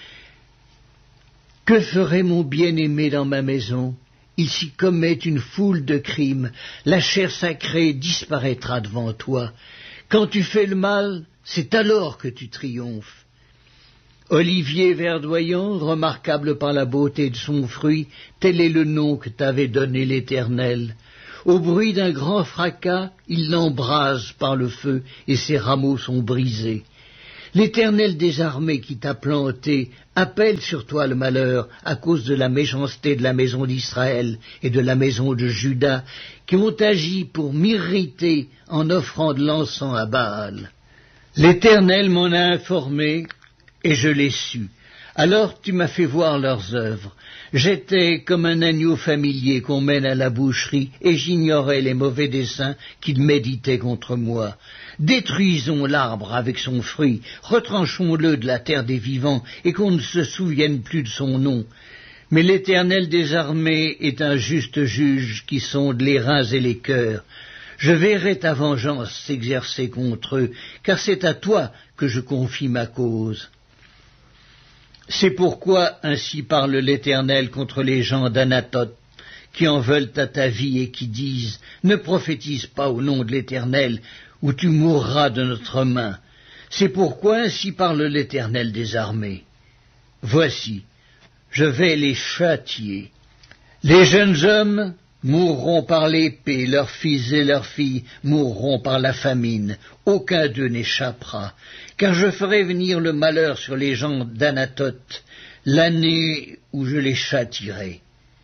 Que ferait mon bien-aimé dans ma maison? Il s'y commet une foule de crimes, la chair sacrée disparaîtra devant toi. Quand tu fais le mal, c'est alors que tu triomphes. Olivier verdoyant, remarquable par la beauté de son fruit, tel est le nom que t'avait donné l'Éternel. Au bruit d'un grand fracas, il l'embrase par le feu, et ses rameaux sont brisés. L'Éternel des armées qui t'a planté appelle sur toi le malheur à cause de la méchanceté de la maison d'Israël et de la maison de Juda, qui ont agi pour m'irriter en offrant de l'encens à Baal. L'Éternel m'en a informé, et je l'ai su. Alors tu m'as fait voir leurs œuvres. J'étais comme un agneau familier qu'on mène à la boucherie, et j'ignorais les mauvais desseins qu'ils méditaient contre moi. Détruisons l'arbre avec son fruit, retranchons-le de la terre des vivants, et qu'on ne se souvienne plus de son nom. Mais l'Éternel des armées est un juste juge qui sonde les reins et les cœurs. Je verrai ta vengeance s'exercer contre eux, car c'est à toi que je confie ma cause. C'est pourquoi ainsi parle l'Éternel contre les gens d'Anathoth, qui en veulent à ta vie et qui disent « Ne prophétise pas au nom de l'Éternel, ou tu mourras de notre main. » C'est pourquoi ainsi parle l'Éternel des armées. Voici, je vais les châtier. Les jeunes hommes mourront par l'épée, leurs fils et leurs filles mourront par la famine. Aucun d'eux n'échappera, car je ferai venir le malheur sur les gens d'Anathoth, l'année où je les châtierai.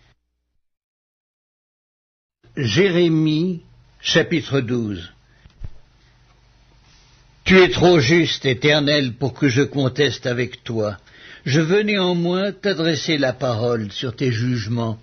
Jérémie, chapitre 12. Tu es trop juste, Éternel, pour que je conteste avec toi. Je veux néanmoins t'adresser la parole sur tes jugements.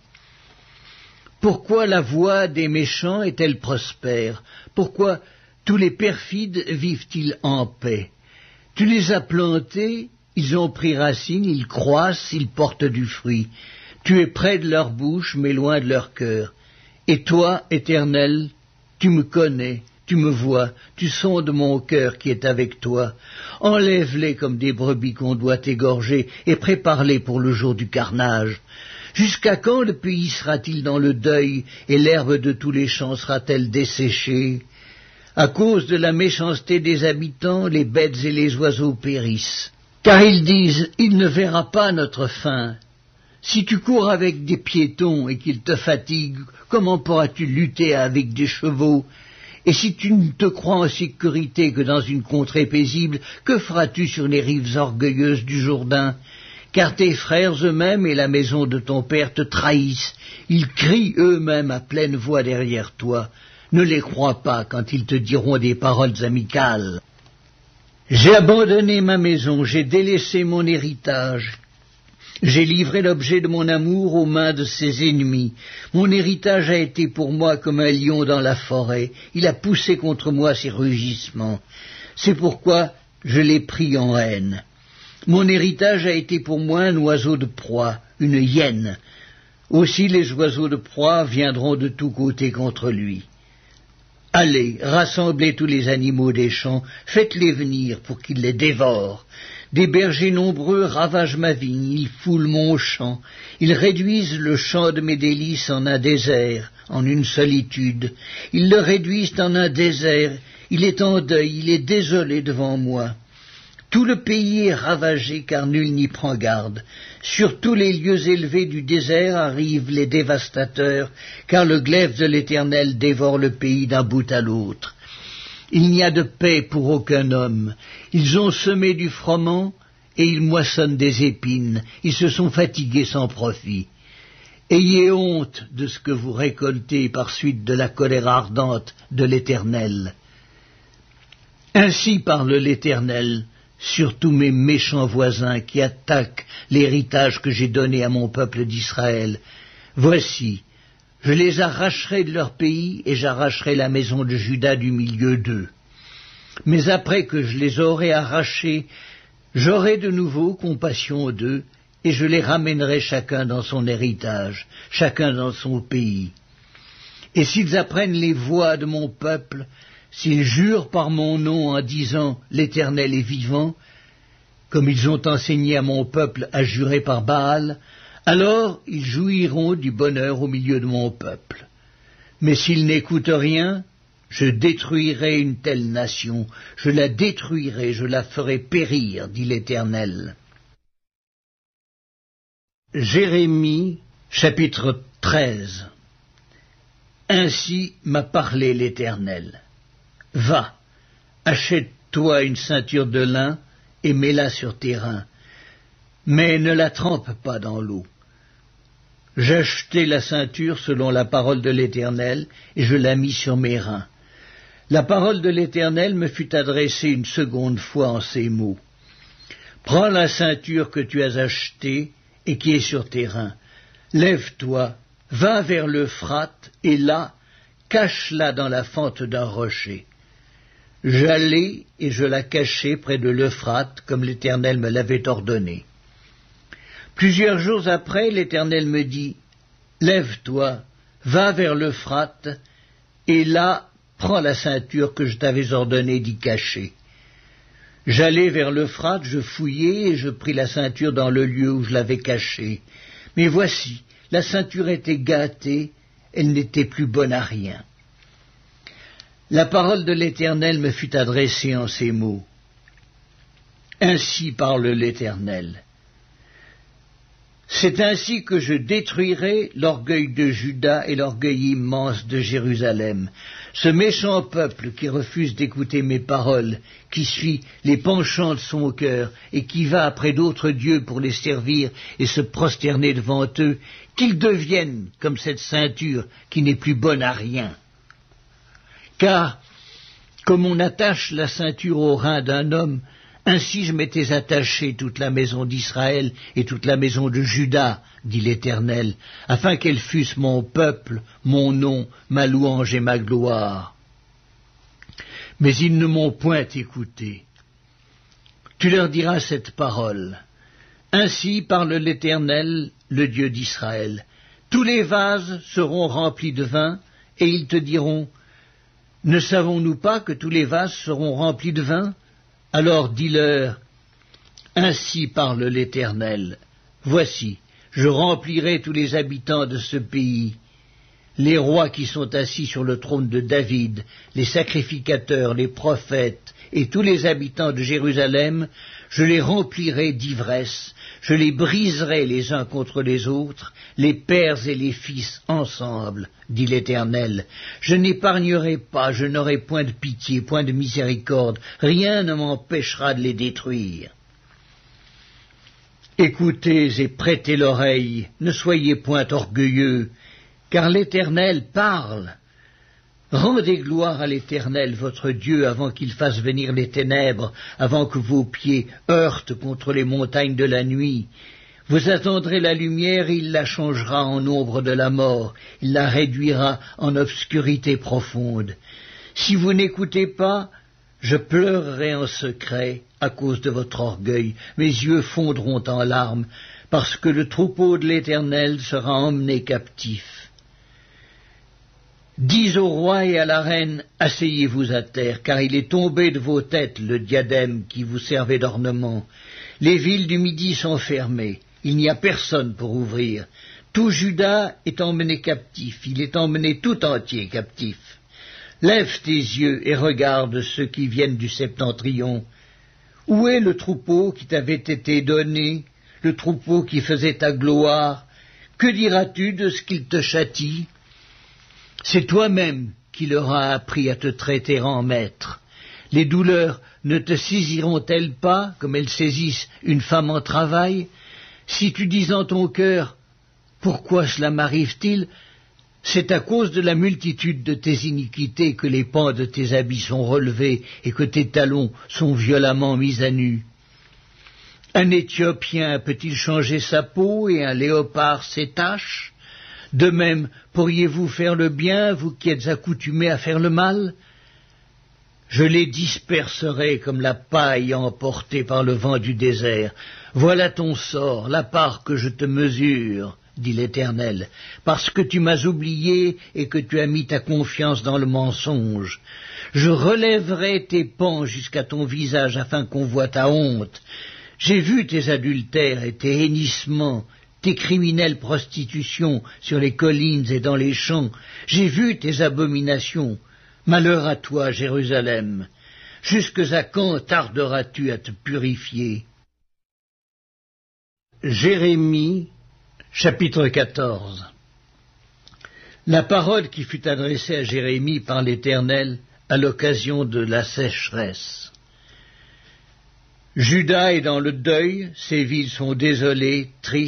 Pourquoi la voie des méchants est-elle prospère? Pourquoi tous les perfides vivent-ils en paix? Tu les as plantés, ils ont pris racine, ils croissent, ils portent du fruit. Tu es près de leur bouche, mais loin de leur cœur. Et toi, Éternel, tu me connais, tu me vois, tu sondes mon cœur qui est avec toi. Enlève-les comme des brebis qu'on doit égorger, et prépare-les pour le jour du carnage. Jusqu'à quand le pays sera-t-il dans le deuil, et l'herbe de tous les champs sera-t-elle desséchée? À cause de la méchanceté des habitants, les bêtes et les oiseaux périssent. Car ils disent, il ne verra pas notre fin. Si tu cours avec des piétons et qu'ils te fatiguent, comment pourras-tu lutter avec des chevaux? Et si tu ne te crois en sécurité que dans une contrée paisible, que feras-tu sur les rives orgueilleuses du Jourdain? Car tes frères eux-mêmes et la maison de ton père te trahissent. Ils crient eux-mêmes à pleine voix derrière toi. Ne les crois pas quand ils te diront des paroles amicales. J'ai abandonné ma maison, j'ai délaissé mon héritage. J'ai livré l'objet de mon amour aux mains de ses ennemis. Mon héritage a été pour moi comme un lion dans la forêt. Il a poussé contre moi ses rugissements. C'est pourquoi je l'ai pris en haine. Mon héritage a été pour moi un oiseau de proie, une hyène. Aussi les oiseaux de proie viendront de tous côtés contre lui. Allez, rassemblez tous les animaux des champs, faites-les venir pour qu'ils les dévorent. Des bergers nombreux ravagent ma vigne, ils foulent mon champ, ils réduisent le champ de mes délices en un désert, en une solitude. Ils le réduisent en un désert, il est en deuil, il est désolé devant moi. Tout le pays est ravagé car nul n'y prend garde. Sur tous les lieux élevés du désert arrivent les dévastateurs, car le glaive de l'Éternel dévore le pays d'un bout à l'autre. Il n'y a de paix pour aucun homme. Ils ont semé du froment et ils moissonnent des épines. Ils se sont fatigués sans profit. Ayez honte de ce que vous récoltez par suite de la colère ardente de l'Éternel. Ainsi parle l'Éternel sur tous mes méchants voisins qui attaquent l'héritage que j'ai donné à mon peuple d'Israël. Voici, je les arracherai de leur pays et j'arracherai la maison de Juda du milieu d'eux. Mais après que je les aurai arrachés, j'aurai de nouveau compassion d'eux et je les ramènerai chacun dans son héritage, chacun dans son pays. Et s'ils apprennent les voies de mon peuple, s'ils jurent par mon nom en disant « L'Éternel est vivant », comme ils ont enseigné à mon peuple à jurer par Baal, alors ils jouiront du bonheur au milieu de mon peuple. Mais s'ils n'écoutent rien, Je détruirai une telle nation, je la détruirai, je la ferai périr, dit l'Éternel. Jérémie, chapitre 13. Ainsi m'a parlé l'Éternel. Va, achète-toi une ceinture de lin et mets-la sur tes reins, mais ne la trempe pas dans l'eau. J'achetai la ceinture selon la parole de l'Éternel, et je la mis sur mes reins. La parole de l'Éternel me fut adressée une seconde fois en ces mots. Prends la ceinture que tu as achetée et qui est sur tes reins. Lève-toi, va vers l'Euphrate, et là, cache-la dans la fente d'un rocher. J'allai et je la cachai près de l'Euphrate, comme l'Éternel me l'avait ordonné. Plusieurs jours après, l'Éternel me dit, « Lève-toi, va vers l'Euphrate, et là, prends la ceinture que je t'avais ordonné d'y cacher. » J'allai vers l'Euphrate, je fouillai, et je pris la ceinture dans le lieu où je l'avais cachée. Mais voici, la ceinture était gâtée, elle n'était plus bonne à rien. La parole de l'Éternel me fut adressée en ces mots. Ainsi parle l'Éternel. C'est ainsi que je détruirai l'orgueil de Juda et l'orgueil immense de Jérusalem. Ce méchant peuple qui refuse d'écouter mes paroles, qui suit les penchants de son cœur et qui va après d'autres dieux pour les servir et se prosterner devant eux, qu'ils deviennent comme cette ceinture qui n'est plus bonne à rien. Car, comme on attache la ceinture au rein d'un homme, ainsi je m'étais attaché toute la maison d'Israël et toute la maison de Juda, dit l'Éternel, afin qu'elles fussent mon peuple, mon nom, ma louange et ma gloire. Mais ils ne m'ont point écouté. Tu leur diras cette parole. Ainsi parle l'Éternel, le Dieu d'Israël. Tous les vases seront remplis de vin, et ils te diront, « Ne savons-nous pas que tous les vases seront remplis de vin ?» Alors dis-leur, ainsi parle l'Éternel, voici, je remplirai tous les habitants de ce pays, les rois qui sont assis sur le trône de David, les sacrificateurs, les prophètes, et tous les habitants de Jérusalem, je les remplirai d'ivresse, je les briserai les uns contre les autres, les pères et les fils ensemble, dit l'Éternel. Je n'épargnerai pas, je n'aurai point de pitié, point de miséricorde, rien ne m'empêchera de les détruire. Écoutez et prêtez l'oreille, ne soyez point orgueilleux, car l'Éternel parle. Rendez gloire à l'Éternel, votre Dieu, avant qu'il fasse venir les ténèbres, avant que vos pieds heurtent contre les montagnes de la nuit. Vous attendrez la lumière, et il la changera en ombre de la mort, il la réduira en obscurité profonde. Si vous n'écoutez pas, je pleurerai en secret à cause de votre orgueil, mes yeux fondront en larmes, parce que le troupeau de l'Éternel sera emmené captif. Dis au roi et à la reine, asseyez-vous à terre, car il est tombé de vos têtes le diadème qui vous servait d'ornement. Les villes du Midi sont fermées, il n'y a personne pour ouvrir. Tout Juda est emmené captif, il est emmené tout entier captif. Lève tes yeux et regarde ceux qui viennent du septentrion. Où est le troupeau qui t'avait été donné, le troupeau qui faisait ta gloire? Que diras-tu de ce qu'il te châtie? C'est toi-même qui leur as appris à te traiter en maître. Les douleurs ne te saisiront-elles pas comme elles saisissent une femme en travail? Si tu dis en ton cœur, pourquoi cela m'arrive-t-il? C'est à cause de la multitude de tes iniquités que les pans de tes habits sont relevés et que tes talons sont violemment mis à nu. Un Éthiopien peut-il changer sa peau et un léopard ses taches? De même, pourriez-vous faire le bien, vous qui êtes accoutumés à faire le mal? Je les disperserai comme la paille emportée par le vent du désert. Voilà ton sort, la part que je te mesure, dit l'Éternel, parce que tu m'as oublié et que tu as mis ta confiance dans le mensonge. Je relèverai tes pans jusqu'à ton visage afin qu'on voie ta honte. J'ai vu tes adultères et tes hennissements, tes criminelles prostitutions sur les collines et dans les champs. J'ai vu tes abominations. Malheur à toi, Jérusalem, jusques à quand tarderas-tu à te purifier? Jérémie, chapitre 14. La parole qui fut adressée à Jérémie par l'Éternel à l'occasion de la sécheresse. Juda est dans le deuil, ses villes sont désolées, tristes.